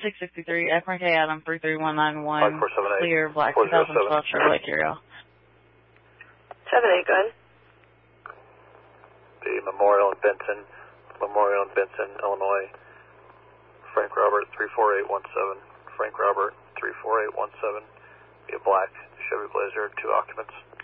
663, FRK Adam 33191, 5478. clear, black 407. 2012 Chevrolet Carrier. 78, go ahead. The Memorial in Benton, Illinois. Frank Robert 34817. Frank Robert 34817. Be a black Chevy Blazer, 2 occupants.